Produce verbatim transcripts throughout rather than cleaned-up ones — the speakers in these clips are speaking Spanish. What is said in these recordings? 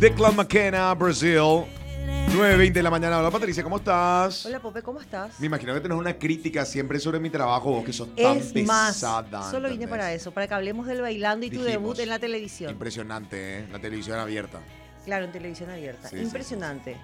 Declan McKenna, Brasil. nueve veinte de la mañana. Hola Patricia, ¿cómo estás? Hola Pope, ¿cómo estás? Me imagino que tenés una crítica siempre sobre mi trabajo, vos que sos tan Es pesada. más, solo vine ¿entendés? para eso, para que hablemos del bailando y tu Dijimos, debut en la televisión. Impresionante, ¿eh? La televisión abierta. Claro, en televisión abierta. Sí, sí, impresionante.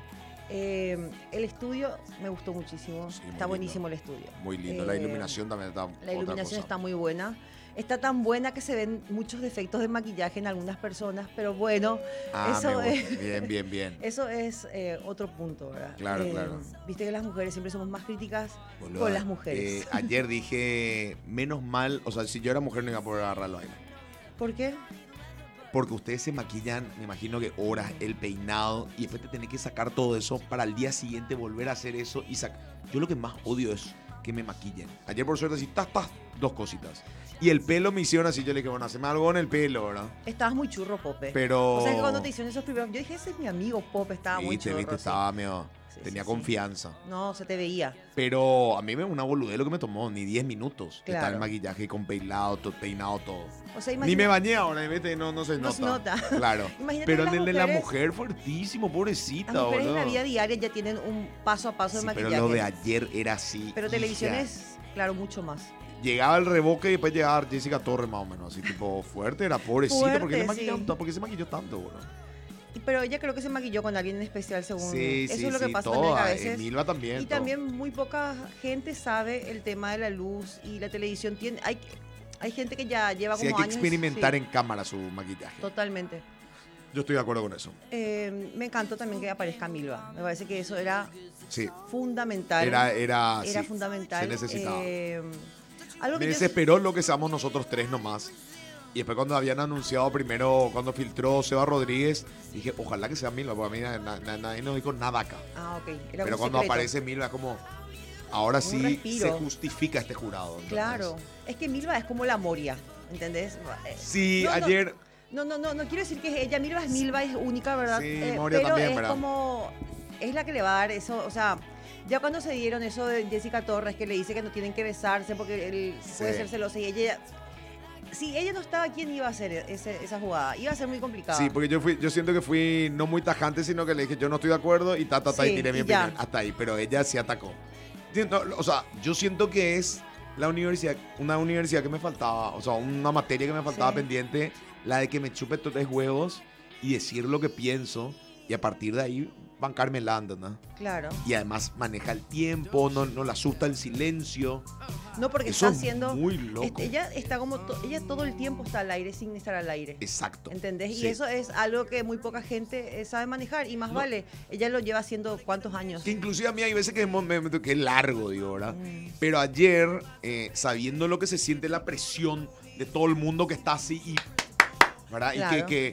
Eh, el estudio me gustó muchísimo. Sí, muy está lindo. buenísimo el estudio. Muy lindo. La Eh, iluminación también está. La otra iluminación cosa. está muy buena. Está tan buena que se ven muchos defectos de maquillaje en algunas personas, pero bueno, Ah, eso me gusta. es, Bien, bien, bien. eso es eh, otro punto, ¿verdad? Claro, Eh, claro. Viste que las mujeres siempre somos más críticas Boluda, con las mujeres. eh, ayer dije, menos mal, o sea, si yo era mujer no iba a poder agarrarlo ahí. ¿Por qué? Porque ustedes se maquillan, me imagino que horas, el peinado, y después te tenés que sacar todo eso para al día siguiente volver a hacer eso y sacar. Yo lo que más odio es que me maquillen. Ayer por suerte así, tas, tas, dos cositas. Y el pelo me hicieron así, yo le dije, bueno, haceme algo en el pelo, ¿verdad? Estabas muy churro, Pope. Pero... O sea, que cuando te hicieron esos primeros... Yo dije, ese es mi amigo, Pope, estaba muy Viste, churro. viste, sí. estaba medio... Sí, tenía sí, sí. confianza. No, se te veía. Pero a mí me una boludez lo que me tomó, ni diez minutos. Claro. Está el maquillaje con peinado, todo, peinado todo. O sea, Ni imagina- me bañé ahora, ¿viste? No, no se No nota. se nota. Claro. Imagínate Pero que en el las de la mujeres- mujer, fuertísimo, pobrecita, Las mujeres en boludo. la vida diaria ya tienen un paso a paso Sí, de pero maquillaje. lo de ayer era así. Pero televisión hija. es, claro, mucho más. Llegaba el revoque y después llegaba Jessica Torres más o menos, así tipo fuerte, era pobrecita, Fuerte, ¿por qué le maquillaron sí. tanto? ¿Por qué se maquilló tanto, boludo? Y- Pero ella creo que se maquilló con alguien en especial, según. Sí, Eso sí, es lo que sí, pasa también, que a toda, veces. Milva también. Y todo. también muy poca gente sabe el tema de la luz y la televisión. Tiene, hay, hay gente que ya lleva Sí, hay como que años. experimentar sí, en cámara su maquillaje. Totalmente. Yo estoy de acuerdo con eso. Eh, me encantó también que aparezca Milva. Me parece que eso era Sí, fundamental. era, era, Era sí, fundamental. se necesitaba. Eh, algo Me que yo- desesperó lo que seamos nosotros tres nomás. Y después cuando habían anunciado primero, cuando filtró Seba Rodríguez, dije, ojalá que sea Milva, porque a mí na- na- na- nadie nos dijo nada acá. Ah, ok. Era Pero un cuando secreto. aparece Milva es como, ahora Un sí respiro. se justifica este jurado. ¿entendés? Claro. Es que Milva es como la Moria, ¿entendés? Eh, Sí, no, no, ayer... No, no, no, no quiero decir que ella, Milva es Milva, es única, ¿verdad? Sí, Eh, Moria pero también, es ¿verdad? como, es la que le va a dar eso, o sea, ya cuando se dieron eso de Jessica Torres, que le dice que no tienen que besarse porque él puede Sí. ser celosa y ella, si ella no estaba, ¿quién iba a hacer ese- esa jugada? Iba a ser muy complicada. Sí, porque yo fui, yo siento que fui no muy tajante, sino que le dije, yo no estoy de acuerdo y ta, ta, ta, y Sí, tiré mi y ya. opinión. Hasta ahí, pero ella sí atacó. Siento- o sea, yo siento que es la universidad, una universidad que me faltaba, o sea, una materia que me faltaba Sí. pendiente, la de que me chupe tres huevos y decir lo que pienso y a partir de ahí bancarme la anda, ¿no? Claro. Y además maneja el tiempo, no, no le asusta el silencio. No, porque Eso está es haciendo, muy loco. este, ella está como, to- ella todo el tiempo está al aire sin estar al aire. Exacto. ¿Entendés? Sí. Y eso es algo que muy poca gente eh, sabe manejar. Y más No. vale, ella lo lleva haciendo ¿cuántos años? Que inclusive a mí hay veces que me, me- que es largo, digo, ¿verdad? Mm. Pero ayer, eh, sabiendo lo que se siente la presión de todo el mundo que está así y, ¿verdad? Y que, Claro. que,